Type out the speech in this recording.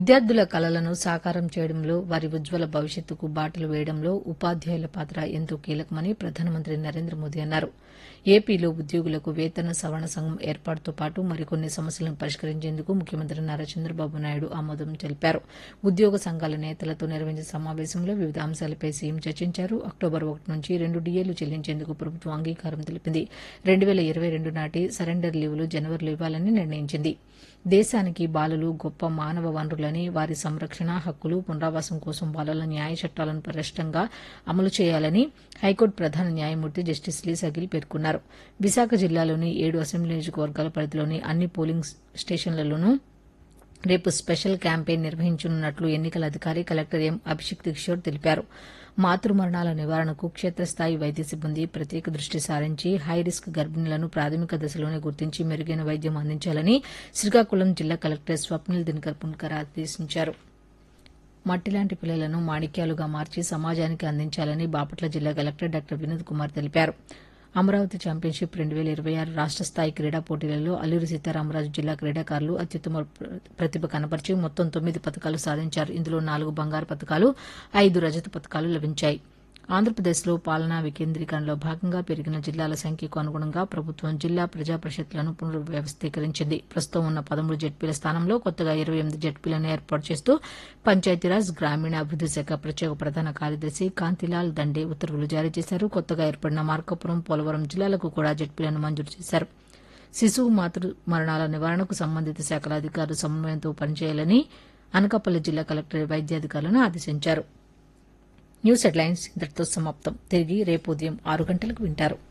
విద్యార్థుల కలలను సాకారం చేయడంలో, వారి ఉజ్వల భవిష్యత్తుకు బాటలు వేయడంలో ఉపాధ్యాయుల పాత్ర ఎంతో కీలకమని ప్రధానమంత్రి నరేంద్ర మోదీ అన్నారు. ఏపీలో ఉద్యోగులకు వేతన సవరణ సంఘం ఏర్పాటుతో పాటు మరికొన్ని సమస్యలను పరిష్కరించేందుకు ముఖ్యమంత్రి నారా చంద్రబాబు నాయుడు ఆమోదం తెలిపారు. ఉద్యోగ సంఘాల నేతలతో నిర్వహించిన సమావేశంలో వివిధ అంశాలపై సీఎం చర్చించారు. అక్టోబర్ 1 నుంచి 2 డిఏలు చెల్లించేందుకు ప్రభుత్వం అంగీకారం తెలిపింది. 2022 నాటి సరెండర్ లీవులు జనవరిలో ఇవ్వాలని నిర్ణయించింది. దేశానికి బాలలు గొప్ప మానవ వనరులని, వారి సంరక్షణ, హక్కులు, పునరావాసం కోసం బాలల న్యాయ చట్టాలను పటిష్టంగా అమలు చేయాలని హైకోర్టు ప్రధాన న్యాయమూర్తి జస్టిస్ లీ సగిల్ పేర్కొన్నారు. విశాఖ జిల్లాలోని 7 అసెంబ్లీ నియోజకవర్గాల పరిధిలోని అన్ని పోలింగ్ స్టేషన్లలోనూ రేపు స్పెషల్ క్యాంపెయిన్ నిర్వహించనున్నట్లు ఎన్నికల అధికారి కలెక్టర్ ఎం అభిషిక్త్ కిషోర్ తెలిపారు. మాతృమరణాల నివారణకు క్షేత్రస్థాయి వైద్య సిబ్బంది ప్రత్యేక దృష్టి సారించి హైరిస్క్ గర్భిణులను ప్రాథమిక దశలోనే గుర్తించి మెరుగైన వైద్యం అందించాలని శ్రీకాకుళం జిల్లా కలెక్టర్ స్వప్నిల్ దినకర్ పున్కర్ ఆదేశించారు. మట్టిలాంటి పిల్లలను మాణిక్యాలుగా మార్చి సమాజానికి అందించాలని బాపట్ల జిల్లా కలెక్టర్ డాక్టర్ వినోద్ కుమార్ తెలిపారు. అమరావతి ఛాంపియన్షిప్ 2026 రాష్ట్ర స్థాయి క్రీడా పోటీలలో అల్లూరి సీతారామరాజు జిల్లా క్రీడాకారులు అత్యుత్తమ ప్రతిభ కనబర్చి మొత్తం 9 పతకాలు సాధించారు. ఇందులో 4 బంగారు పతకాలు, 5 రజత పతకాలు లభించాయి. ఆంధ్రప్రదేశ్లో పాలనా వికేంద్రీకరణలో భాగంగా పెరిగిన జిల్లాల సంఖ్యకు అనుగుణంగా ప్రభుత్వం జిల్లా ప్రజా పరిషత్లను పునర్వ్యవస్థీకరించింది. ప్రస్తుతం ఉన్న 13 జెడ్పీల స్థానంలో కొత్తగా 28 జెడ్పీలను ఏర్పాటు చేస్తూ పంచాయతీరాజ్, గ్రామీణాభివృద్ది శాఖ ప్రత్యేక ప్రధాన కార్యదర్శి కాంతిలాల్ దండే ఉత్తర్వులు జారీ చేశారు. కొత్తగా ఏర్పడిన మార్కాపురం, పోలవరం జిల్లాలకు కూడా జెడ్పీలను మంజూరు చేశారు. శిశువు మాతృ మరణాల నివారణకు సంబంధిత శాఖల అధికారులు సమన్వయంతో పనిచేయాలని అనకాపల్లి జిల్లా కలెక్టర్ వైద్యాధికారులను ఆదేశించారు. న్యూస్ హెడ్లైన్స్ ఇంతటితో సమాప్తం. తిరిగి రేపు ఉదయం 6 గంటలకు వింటారు.